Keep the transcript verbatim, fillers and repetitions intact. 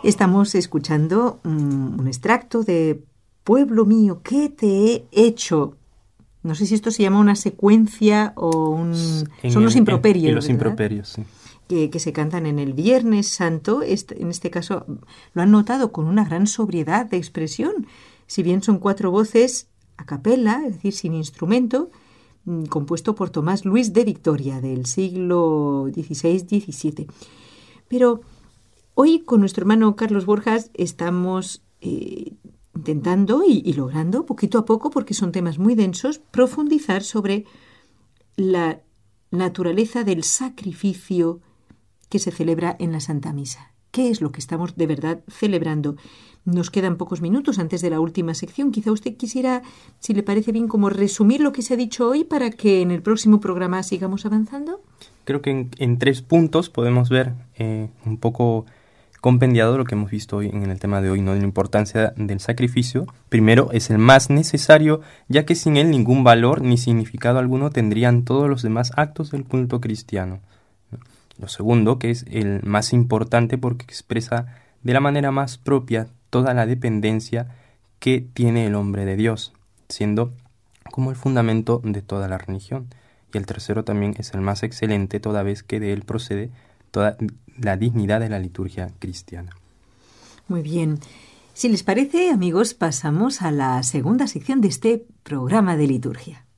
Estamos escuchando um, un extracto de Pueblo mío, ¿qué te he hecho? No sé si esto se llama una secuencia o un... En son el, los improperios, en, en los ¿verdad? improperios, sí. Que, que se cantan en el Viernes Santo. Este, en este caso lo han notado con una gran sobriedad de expresión. Si bien son cuatro voces a capella, es decir, sin instrumento, compuesto por Tomás Luis de Victoria del siglo dieciséis diecisiete. Pero hoy con nuestro hermano Carlos Borjas estamos eh, intentando y, y logrando poquito a poco, porque son temas muy densos, profundizar sobre la naturaleza del sacrificio que se celebra en la Santa Misa. ¿Qué es lo que estamos de verdad celebrando? Nos quedan pocos minutos antes de la última sección. Quizá usted quisiera, si le parece bien, como resumir lo que se ha dicho hoy para que en el próximo programa sigamos avanzando. Creo que en, en tres puntos podemos ver eh, un poco compendiado lo que hemos visto hoy en el tema de hoy, ¿no? De la importancia del sacrificio. Primero, es el más necesario, ya que sin él ningún valor ni significado alguno tendrían todos los demás actos del culto cristiano. Lo segundo, que es el más importante porque expresa de la manera más propia toda la dependencia que tiene el hombre de Dios, siendo como el fundamento de toda la religión. Y el tercero también es el más excelente, toda vez que de él procede toda la dignidad de la liturgia cristiana. Muy bien. Si les parece, amigos, pasamos a la segunda sección de este programa de liturgia.